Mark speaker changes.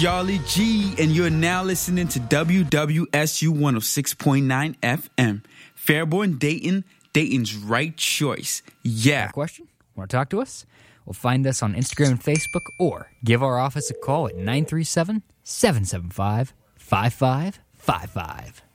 Speaker 1: Charlie G, and you're now listening to WWSU 106.9 FM. Fairborn, Dayton, Dayton's right choice. Yeah.
Speaker 2: Question? Want to talk to us? Well, find us on Instagram and Facebook, or give our office a call at 937-775-5555.